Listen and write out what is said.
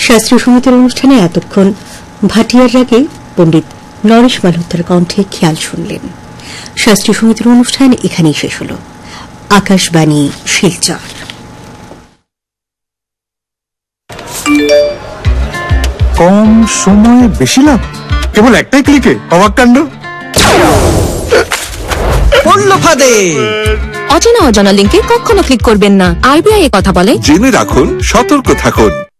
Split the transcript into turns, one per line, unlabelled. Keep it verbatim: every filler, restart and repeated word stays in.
শাস্ত্রীয় সঙ্গীতের অনুষ্ঠানে এতক্ষণ ভাটিয়ার রাগে পণ্ডিত নরেশ মালহোত্রার কণ্ঠে খেয়াল শুনলেন। শাস্ত্রীয় সঙ্গীতের অনুষ্ঠান এখানেই শেষ হল। আকাশবাণী শিলচর।
কম সময়ে বেশি লাভ, কেবল একটাই ক্লিকে অবাক কাণ্ড।
পড়লো ফাঁদে।
অচেনা অজানা লিঙ্কে কখনো ক্লিক করবেন না। আরবিআই এ কথা বলে,
জেনে রাখুন, সতর্ক থাকুন।